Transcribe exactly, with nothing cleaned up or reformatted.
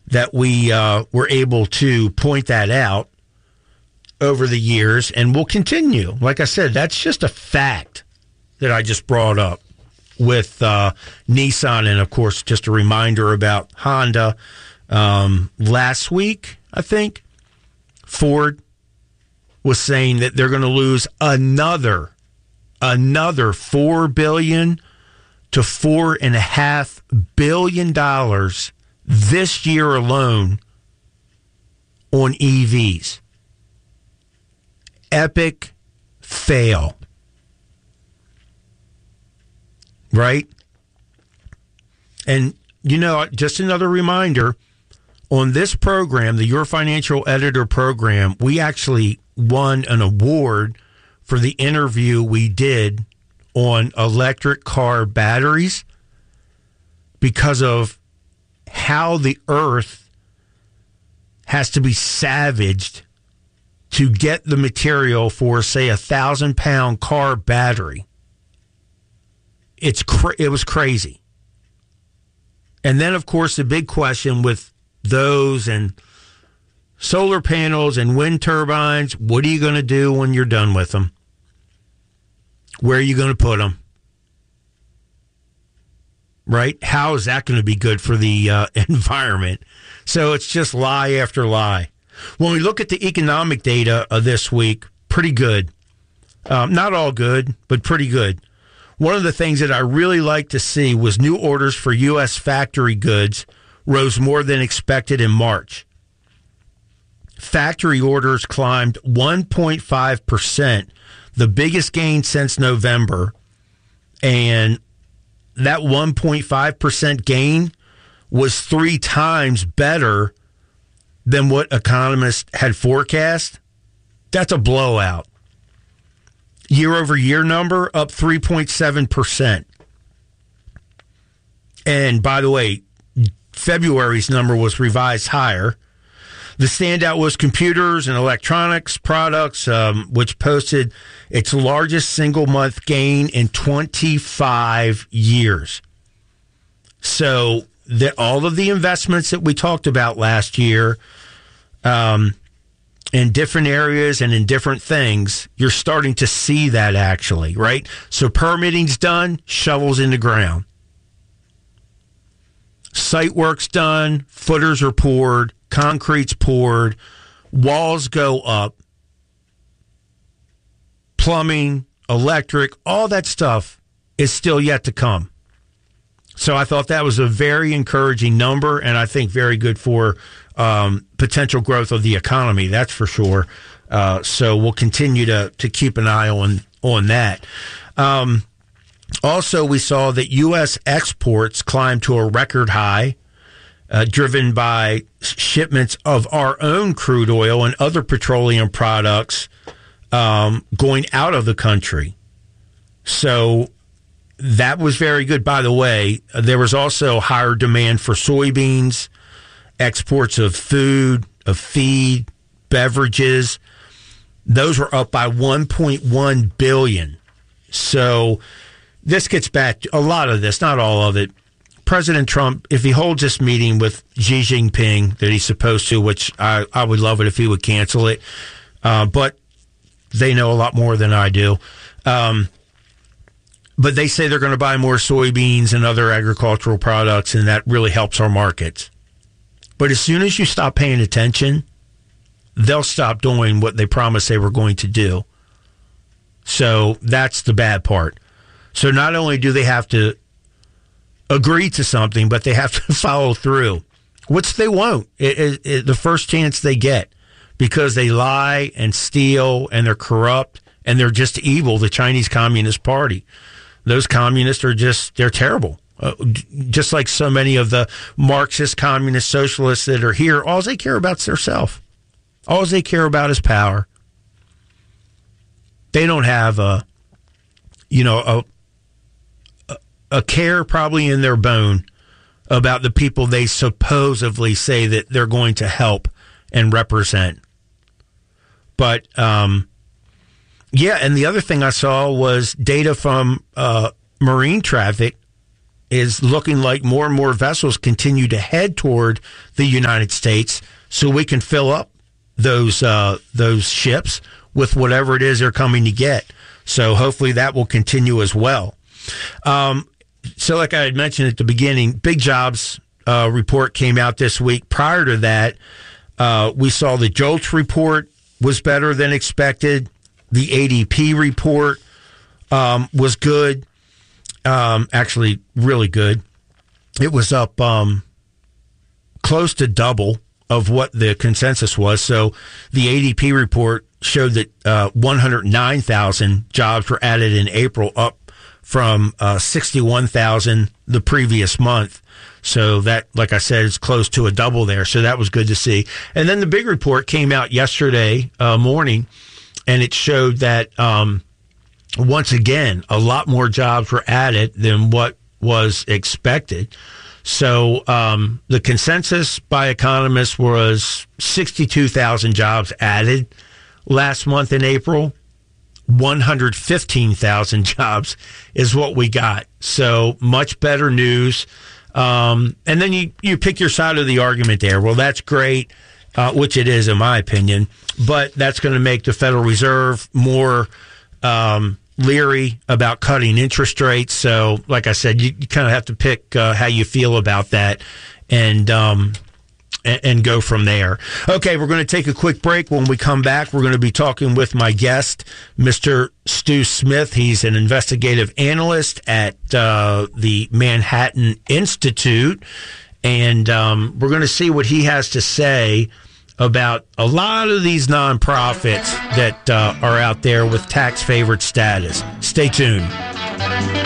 that we uh, were able to point that out over the years, and we'll continue. Like I said, that's just a fact that I just brought up with uh, Nissan, and of course, just a reminder about Honda. Um, last week, I think, Ford was saying that they're going to lose another, another four billion dollars to four and a half billion dollars this year alone on E Vs. Epic fail. Right? And, you know, just another reminder, on this program, the Your Financial Editor program, we actually won an award for the interview we did on electric car batteries because of how the earth has to be savaged to get the material for, say, a thousand pound car battery. It's cra- it was crazy. And then, of course, the big question with those and solar panels and wind turbines, what are you going to do when you're done with them? Where are you going to put them? Right? How is that going to be good for the uh, environment? So it's just lie after lie. When we look at the economic data of this week, pretty good. Um, not all good, but pretty good. One of the things that I really like to see was new orders for U S factory goods rose more than expected in March. Factory orders climbed one point five percent, the biggest gain since November. And that one point five percent gain was three times better than what economists had forecast. That's a blowout. Year-over-year number up three point seven percent. And by the way, February's number was revised higher. The standout was computers and electronics products, um, which posted its largest single-month gain in twenty-five years. So the, all of the investments that we talked about last year, um, in different areas and in different things, you're starting to see that actually, right? So permitting's done, shovels in the ground. Site work's done, footers are poured, concrete's poured, walls go up, plumbing, electric, all that stuff is still yet to come. So I thought that was a very encouraging number, and I think very good for um, potential growth of the economy, that's for sure. Uh, so we'll continue to to keep an eye on, on that. Um, also, we saw that U S exports climbed to a record high, uh, driven by shipments of our own crude oil and other petroleum products um, going out of the country. So that was very good. By the way, there was also higher demand for soybeans, exports of food, of feed, beverages. Those were up by one point one billion dollars. So this gets back to a lot of this, not all of it. President Trump, if he holds this meeting with Xi Jinping that he's supposed to, which I, I would love it if he would cancel it, uh, but they know a lot more than I do. Um, but they say they're going to buy more soybeans and other agricultural products, and that really helps our markets. But as soon as you stop paying attention, they'll stop doing what they promised they were going to do. So that's the bad part. So not only do they have to agree to something, but they have to follow through, which they won't it, it, it, the first chance they get, because they lie and steal and they're corrupt and they're just evil, the Chinese Communist Party. Those communists are just, they're terrible. Uh, just like so many of the Marxist, communist, socialists that are here, all they care about is their self. All they care about is power. They don't have a, you know, a, a care probably in their bone about the people they supposedly say that they're going to help and represent. But, um, yeah, and the other thing I saw was data from uh, marine traffic is looking like more and more vessels continue to head toward the United States, so we can fill up those uh, those ships with whatever it is they're coming to get. So hopefully that will continue as well. Um, so like I had mentioned at the beginning, big jobs uh, report came out this week. Prior to that, uh, we saw the JOLTS report was better than expected. The A D P report um, was good, um, actually really good. It was up um, close to double of what the consensus was. So the A D P report showed that uh, one hundred nine thousand jobs were added in April, up from uh, sixty-one thousand the previous month. So that, like I said, is close to a double there. So that was good to see. And then the big report came out yesterday uh, morning, and it showed that, um, once again, a lot more jobs were added than what was expected. So um, the consensus by economists was sixty-two thousand jobs added last month in April. one hundred fifteen thousand jobs is what we got. So much better news. Um, and then you, you pick your side of the argument there. Well, that's great, uh, which it is in my opinion, but that's going to make the Federal Reserve more um, leery about cutting interest rates. So like I said, you, you kind of have to pick uh, how you feel about that and um, and, and go from there. Okay, we're going to take a quick break. When we come back, we're going to be talking with my guest, Mister Stu Smith. He's an investigative analyst at uh, the Manhattan Institute, and um, we're going to see what he has to say about a lot of these nonprofits that uh, are out there with tax favored status. Stay tuned.